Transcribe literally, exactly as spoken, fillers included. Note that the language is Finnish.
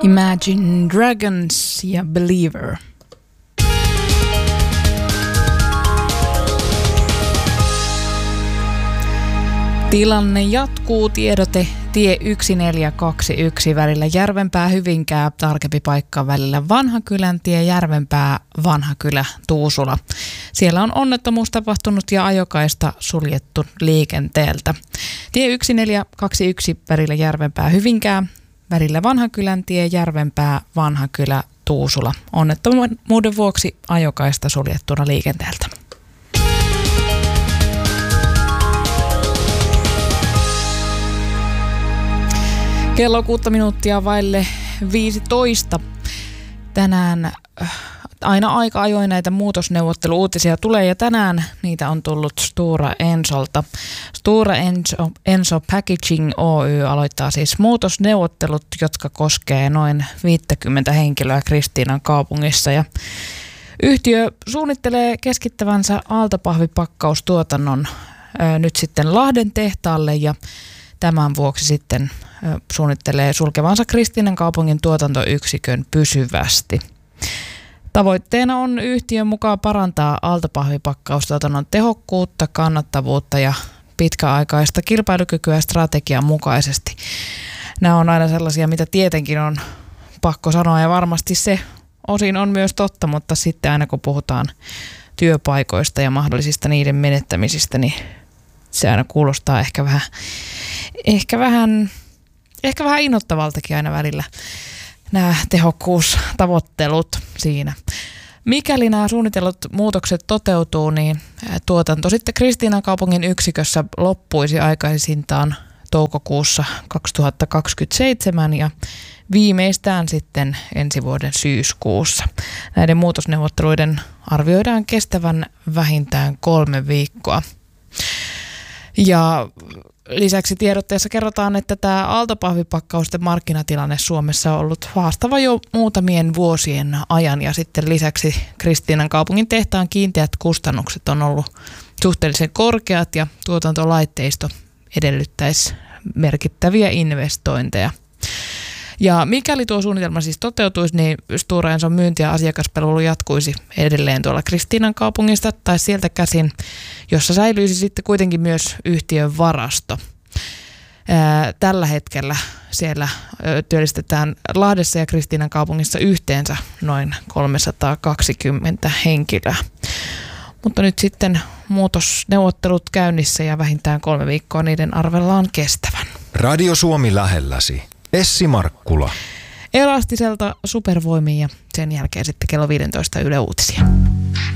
Imagine Dragons ja Believer. Tilanne jatkuu. Tiedote tie yksi neljä kaksi yksi välillä Järvenpää Hyvinkää, tarkempi paikka välillä Vanhakyläntie Järvenpää Vanhakylä Tuusula. Siellä on onnettomuus tapahtunut ja ajokaista suljettu liikenteeltä. Tie yksi neljä kaksi yksi välillä Järvenpää Hyvinkää, välillä Vanhakyläntie Järvenpää Vanhakylä Tuusula. Onnettomuuden vuoksi ajokaista suljettuna liikenteeltä. Kello kuutta minuuttia vaille viisitoista. Tänään aina aika ajoin näitä muutosneuvottelu-uutisia tulee ja tänään niitä on tullut Stora Ensolta. Stora Enso, Enso Packaging Oy aloittaa siis muutosneuvottelut, jotka koskee noin viisikymmentä henkilöä Kristiinan kaupungissa. Ja yhtiö suunnittelee keskittävänsä aaltopahdinpakkaustuotannon ää, nyt sitten Lahden tehtaalle ja tämän vuoksi sitten suunnittelee sulkevansa Kristiinan kaupungin tuotantoyksikön pysyvästi. Tavoitteena on yhtiön mukaan parantaa aaltopahdinpakkaustuotannon tehokkuutta, kannattavuutta ja pitkäaikaista kilpailukykyä strategian mukaisesti. Nämä on aina sellaisia, mitä tietenkin on pakko sanoa ja varmasti se osin on myös totta, mutta sitten aina kun puhutaan työpaikoista ja mahdollisista niiden menettämisistä, niin se aina kuulostaa ehkä vähän, ehkä vähän, ehkä vähän innoittavaltakin aina välillä nämä tehokkuustavoittelut siinä. Mikäli nämä suunnitellut muutokset toteutuu, niin tuotanto sitten Kristiinan kaupungin yksikössä loppuisi aikaisintaan toukokuussa kaksituhattakaksikymmentäseitsemän ja viimeistään sitten ensi vuoden syyskuussa. Näiden muutosneuvotteluiden arvioidaan kestävän vähintään kolme viikkoa. Ja lisäksi tiedotteessa kerrotaan, että tämä aaltopahdinpakkausten markkinatilanne Suomessa on ollut haastava jo muutamien vuosien ajan ja sitten lisäksi Kristiinan kaupungin tehtaan kiinteät kustannukset on ollut suhteellisen korkeat ja tuotantolaitteisto edellyttäisi merkittäviä investointeja. Ja mikäli tuo suunnitelma siis toteutuisi, niin Stora Enson myynti- ja asiakaspalvelu jatkuisi edelleen tuolla Kristiinan kaupungista tai sieltä käsin, jossa säilyisi sitten kuitenkin myös yhtiön varasto. Ää, tällä hetkellä siellä työllistetään Lahdessa ja Kristiinan kaupungissa yhteensä noin kolmesataakaksikymmentä henkilöä. Mutta nyt sitten muutosneuvottelut käynnissä ja vähintään kolme viikkoa niiden arvellaan kestävän. Radio Suomi lähelläsi. Essi Markkula. Elastiselta supervoimiin ja sen jälkeen sitten kello viisitoista Yle Uutisia.